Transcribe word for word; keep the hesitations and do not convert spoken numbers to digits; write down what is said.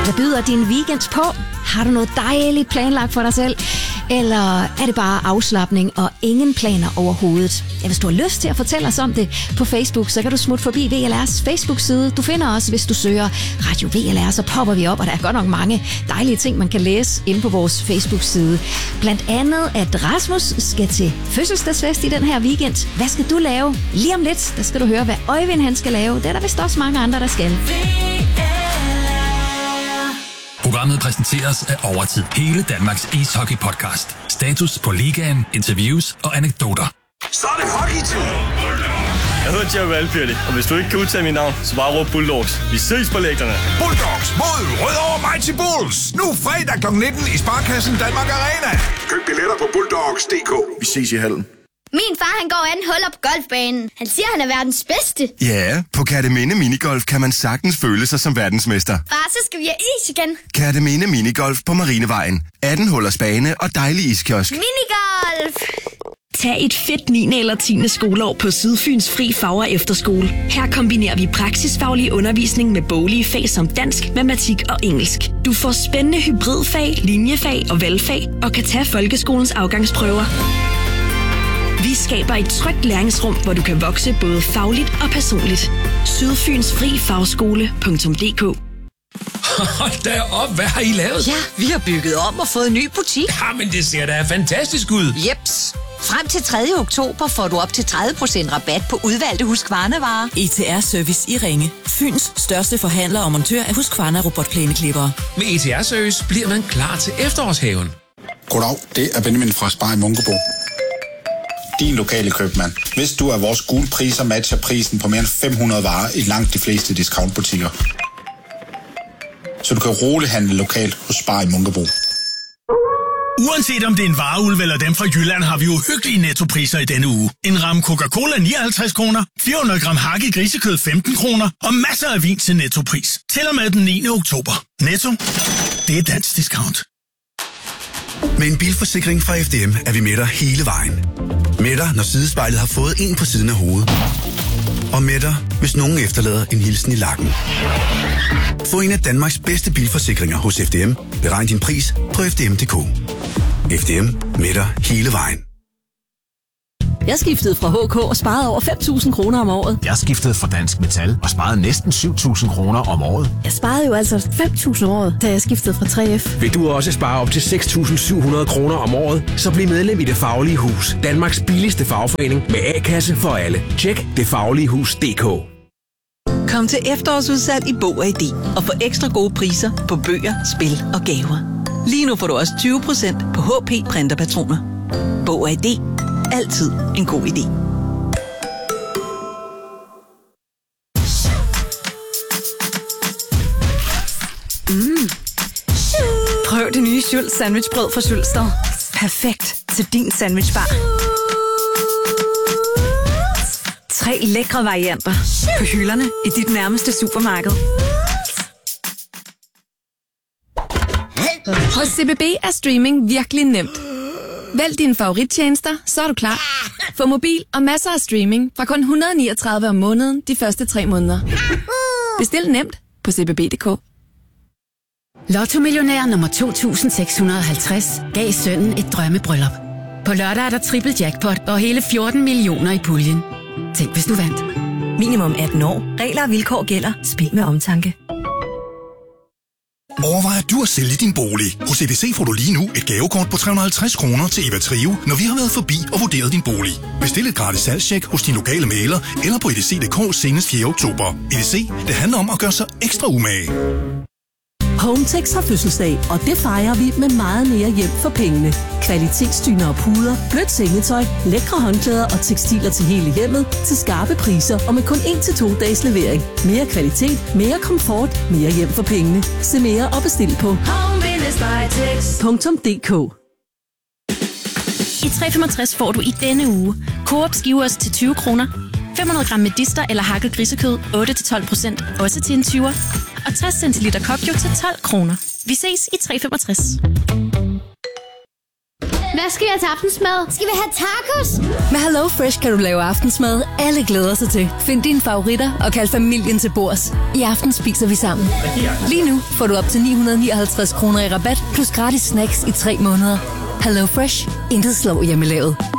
Hvad byder din weekend på? Har du noget dejligt planlagt for dig selv? Eller er det bare afslapning og ingen planer overhovedet? Ja, hvis du har lyst til at fortælle os om det på Facebook, så kan du smutte forbi V L R's Facebook-side. Du finder os, hvis du søger Radio V L R, så popper vi op, og der er godt nok mange dejlige ting, man kan læse inde på vores Facebook-side. Blandt andet, at Rasmus skal til fødselsdagsfest i den her weekend. Hvad skal du lave? Lige om lidt, der skal du høre, hvad Øjvind han skal lave. Det er der vist også mange andre, der skal. Programmet præsenteres af Overtid. Hele Danmarks ishockey-podcast. Status på ligaen, interviews og anekdoter. Så er det hockey-tid! Jeg hedder Jerry Valfjørdi, og hvis du ikke kan udtale mit navn, så bare råb Bulldogs. Vi ses på lægterne. Bulldogs mod Rødovre Mighty Bulls. Nu fredag klokken nitten i Sparkassen Danmark Arena. Køb billetter på bulldogs punktum d k. Vi ses i hallen. Min far, han går anden huller på golfbanen. Han siger, han er verdens bedste. Ja, på Kærteminde Minigolf kan man sagtens føle sig som verdensmester. Far, så skal vi have is igen. Kærteminde Minigolf på Marinevejen. atten hullers bane og dejlig iskiosk. Minigolf! Tag et fedt niende eller tiende skoleår på Sydfyns Fri Fag- og Efterskole. Her kombinerer vi praksisfaglig undervisning med boglige fag som dansk, matematik og engelsk. Du får spændende hybridfag, linjefag og valgfag og kan tage folkeskolens afgangsprøver. Vi skaber et trygt læringsrum, hvor du kan vokse både fagligt og personligt. Sydfyns Fri Fagskole punktum d k. Hold da op, hvad har I lavet? Ja, vi har bygget om og fået en ny butik. Jamen, det ser da fantastisk ud. Jeps. Frem til tredje oktober får du op til tredive procent rabat på udvalgte Husqvarna-varer. E T R Service i Ringe. Fyns største forhandler og montør af Husqvarna robotplæneklippere. Med E T R Service bliver man klar til efterårshaven. Goddag, det er Benjamin fra Spar i Munkebo. Din lokale købmand. Hvis du er vores gule priser matcher prisen på mere end fem hundrede varer i langt de fleste discountbutikker. Så du kan roligt handle lokalt hos Spar i Munkebo. Uanset om det er en vareulv eller dem fra Jylland, har vi jo hyggelige nettopriser i denne uge. En ramme Coca-Cola nioghalvtreds kroner, fire hundrede gram hakke grisekød femten kroner og masser af vin til nettopris. Til og med den niende oktober. Netto, det er dansk discount. Med en bilforsikring fra F D M er vi med dig hele vejen. Med dig, når sidespejlet har fået en på siden af hovedet. Og med dig, hvis nogen efterlader en hilsen i lakken. Få en af Danmarks bedste bilforsikringer hos F D M. Beregn din pris på f d m punktum d k. F D M, med dig hele vejen. Jeg skiftede fra H K og sparede over fem tusind kroner om året. Jeg skiftede fra Dansk Metal og sparede næsten syv tusind kroner om året. Jeg sparede jo altså fem tusind om året, da jeg skiftede fra tre F. Vil du også spare op til seks tusind syv hundrede kroner om året, så bliv medlem i Det Faglige Hus. Danmarks billigste fagforening med A-kasse for alle. Tjek det faglige hus punktum d k. Kom til efterårsudsalg i Bog og I D og få ekstra gode priser på bøger, spil og gaver. Lige nu får du også tyve procent på H P printerpatroner. Bog og I D. Altid en god idé. Mm. Prøv det nye Schultz sandwichbrød fra Schultz. Perfekt til din sandwichbar. Tre lækre varianter på hylderne i dit nærmeste supermarked. Hos C B B er streaming virkelig nemt. Vælg dine favorittjenester, så er du klar. Få mobil og masser af streaming fra kun et hundrede og niogtredive om måneden de første tre måneder. Bestil nemt på c b b punktum d k. Lotto-millionær nummer to tusind seks hundrede og halvtreds gav sønnen et drømmebryllup. På lørdag er der triple jackpot og hele fjorten millioner i puljen. Tænk, hvis du vandt. Minimum atten år. Regler og vilkår gælder. Spil med omtanke. Overvejer du at sælge din bolig? Hos E D C får du lige nu et gavekort på tre hundrede og halvtreds kroner til Eva Trio, når vi har været forbi og vurderet din bolig. Bestil et gratis salgstjek hos din lokale mægler eller på edc punktum d k senest fjerde oktober. E D C, det handler om at gøre sig ekstra umage. Hometex har fødselsdag, og det fejrer vi med meget mere hjem for pengene. Kvalitetsdyner og puder, blødt sengetøj, lækre håndklæder og tekstiler til hele hjemmet til skarpe priser og med kun en til to dages levering. Mere kvalitet, mere komfort, mere hjem for pengene. Se mere og bestil på home bindestreg punktum d k. I tre femogtres får du i denne uge Coop skiveost til tyve kroner, fem hundrede gram medister eller hakket grisekød otte til tolv procent, også til en tyver, og tres centiliter Kokjo til tolv kroner. Vi ses i tre femogtres. Hvad skal jeg til aftensmad? Skal vi have tacos? Med Hello Fresh kan du lave aftensmad, alle glæder sig til. Find dine favoritter og kald familien til bords. I aften spiser vi sammen. Lige nu får du op til ni hundrede nioghalvtreds kroner i rabat, plus gratis snacks i tre måneder. Hello Fresh. Intet slår hjemmelavet.